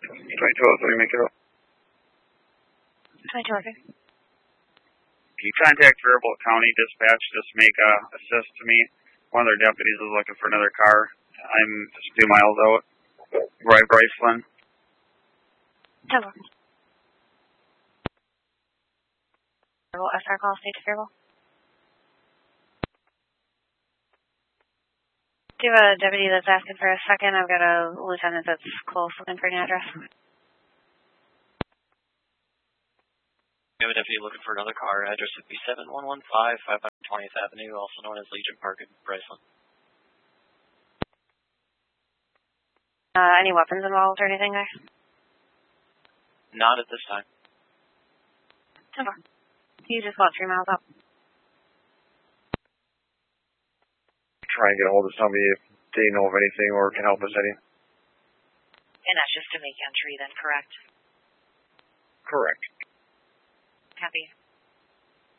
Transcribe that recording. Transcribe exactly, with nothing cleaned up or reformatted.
twenty-two oh three, make it up. twenty-two oh three. Can you contact Faribault County Dispatch, just make a assist to me? One of their deputies is looking for another car. I'm just two miles out. Right, Bryceland. ten four. S R call, state to Faribault. Do you have a deputy that's asking for a second? I've got a lieutenant that's close looking for an address. We have a deputy looking for another car. Address would be seven one one five five hundred twentieth Avenue, also known as Legion Park in Bryceland. Uh, any weapons involved or anything there? Not at this time. ten four. You just walked three miles up. Try and get a hold of somebody if they know of anything or can help us any. And that's just to make entry then, correct? Correct. Copy.